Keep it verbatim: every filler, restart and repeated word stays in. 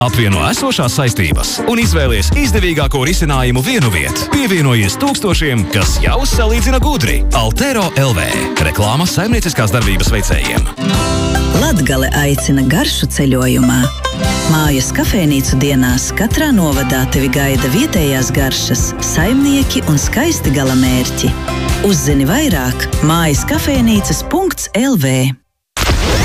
Apvieno esošās saistības un izvēlies izdevīgāko risinājumu vienu vietu. Pievienojies tūkstošiem, kas jau salīdzina gudri. Altero L V. Reklāma saimnieciskās darbības veicējiem. Latgale aicina garšu ceļojumā. Mājas kafejnīcu dienās katrā novadā tevi gaida vietējās garšas, saimnieki un skaisti galamērķi. Uzzini vairāk mājas kafejnīcas punkts L V.